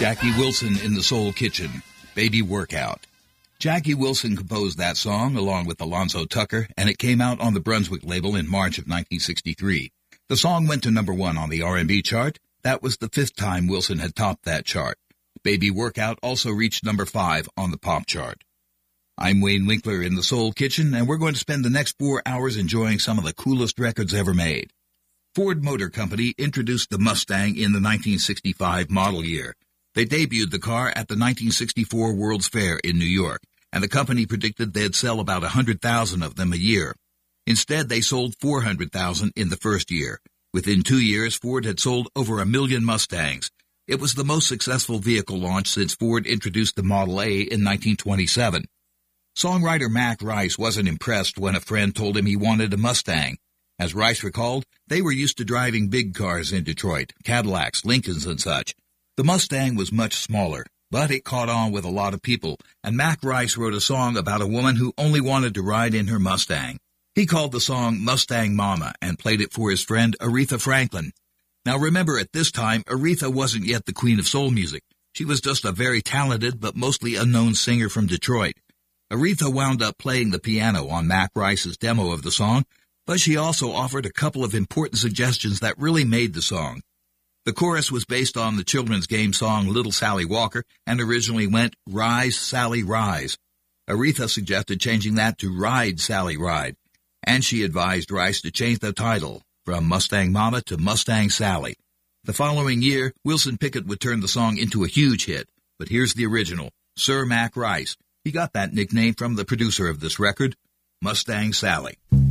Jackie Wilson in the Soul Kitchen, Baby Workout. Jackie Wilson composed that song along with Alonzo Tucker, and it came out on the Brunswick label in March of 1963. The song went to number 1 on the R&B chart. That was the 5th time Wilson had topped that chart. Baby Workout also reached number 5 on the pop chart. I'm Wayne Winkler in the Soul Kitchen, and we're going to spend the next 4 hours enjoying some of the coolest records ever made. Ford Motor Company introduced the Mustang in the 1965 model year. They debuted the car at the 1964 World's Fair in New York, and the company predicted they'd sell about 100,000 of them a year. Instead, they sold 400,000 in the first year. Within 2 years, Ford had sold over 1 million Mustangs. It was the most successful vehicle launch since Ford introduced the Model A in 1927. Songwriter Mac Rice wasn't impressed when a friend told him he wanted a Mustang. As Rice recalled, they were used to driving big cars in Detroit, Cadillacs, Lincolns, and such. The Mustang was much smaller, but it caught on with a lot of people, and Mac Rice wrote a song about a woman who only wanted to ride in her Mustang. He called the song Mustang Mama and played it for his friend Aretha Franklin. Now remember, at this time, Aretha wasn't yet the queen of soul music. She was just a very talented but mostly unknown singer from Detroit. Aretha wound up playing the piano on Mac Rice's demo of the song, but she also offered a couple of important suggestions that really made the song. The chorus was based on the children's game song Little Sally Walker and originally went, "Rise, Sally, Rise." Aretha suggested changing that to "Ride, Sally, Ride," and she advised Rice to change the title from Mustang Mama to Mustang Sally. The following year, Wilson Pickett would turn the song into a huge hit, but here's the original, Sir Mac Rice. He got that nickname from the producer of this record, Mustang Sally.